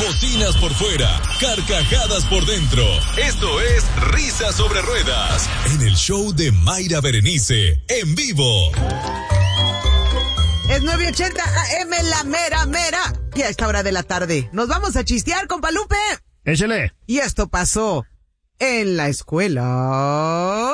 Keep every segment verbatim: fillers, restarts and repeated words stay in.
bocinas por fuera, carcajadas por dentro. Esto es Risas sobre Ruedas, en el show de Mayra Berenice, en vivo. Es nueve ochenta A M, la mera mera. Y a esta hora de la tarde nos vamos a chistear, compa Lupe. Échale. Y esto pasó en la escuela.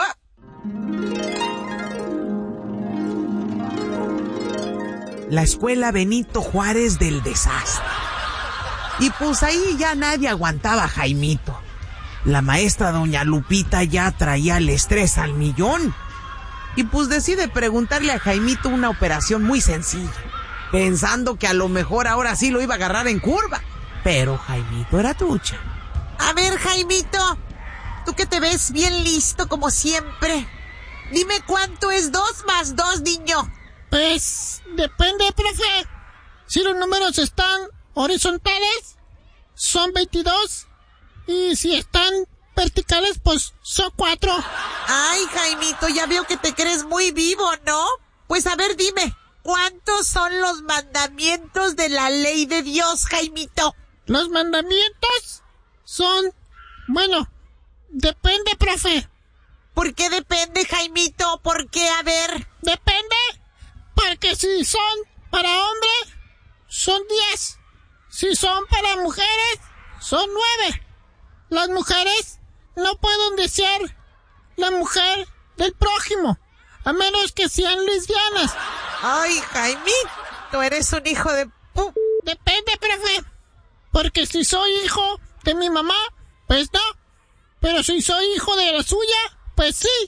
La escuela Benito Juárez del desastre. Y pues ahí ya nadie aguantaba a Jaimito. La maestra doña Lupita ya traía el estrés al millón. Y pues decide preguntarle a Jaimito una operación muy sencilla, pensando que a lo mejor ahora sí lo iba a agarrar en curva. Pero Jaimito era trucha. A ver, Jaimito, tú que te ves bien listo como siempre, dime cuánto es dos más dos, niño. Pues depende, profe. Si los números están horizontales, son veintidós. Y si están verticales, pues son cuatro. Ay, Jaimito, ya veo que te crees muy vivo, ¿no? Pues a ver, dime, ¿cuántos son los mandamientos de la ley de Dios, Jaimito? Los mandamientos son... Bueno, depende, profe. ¿Por qué depende, Jaimito? ¿Por qué? A ver. Depende, porque si son para hombres, son diez. Si son para mujeres, son nueve. Las mujeres no pueden desear la mujer del prójimo, a menos que sean lesbianas. Ay, Jaimito, eres un hijo de pu... Depende, profe. Porque si soy hijo de mi mamá, pues no. Pero si soy hijo de la suya, pues sí.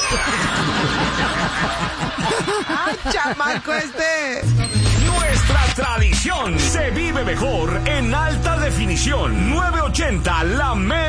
¡Ay, chamaco este! Nuestra tradición se vive mejor en alta definición. nueve ochenta La Me